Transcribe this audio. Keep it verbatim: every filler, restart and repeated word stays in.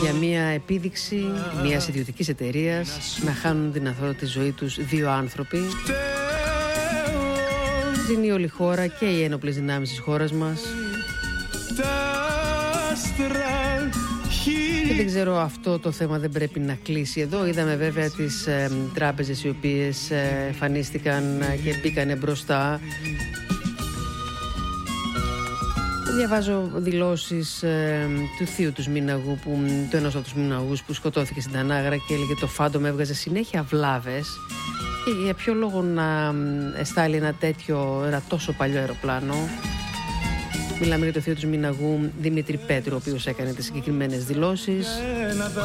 για μια επίδειξη μιας ιδιωτικής εταιρείας να χάνουν την αθωότητα τη ζωή τους δύο άνθρωποι. Ζηνεί όλη η χώρα και οι ένοπλες δυνάμεις της χώρας μας. Και δεν ξέρω, αυτό το θέμα δεν πρέπει να κλείσει εδώ. Είδαμε βέβαια τις ε, τράπεζες οι οποίες ε, εμφανίστηκαν και μπήκανε μπροστά. Διαβάζω δηλώσεις ε, του θείου του Μήναγου, που, του ενός από τους Μήναγους που σκοτώθηκε στην Τανάγρα, και έλεγε το φάντομα έβγαζε συνέχεια βλάβες. Και για ποιο λόγο να εστάλει ένα τέτοιο, ένα τόσο παλιό αεροπλάνο? Μιλάμε για το θείο του Μήναγου Δημήτρη Πέτρου, ο οποίος έκανε τις συγκεκριμένες δηλώσεις.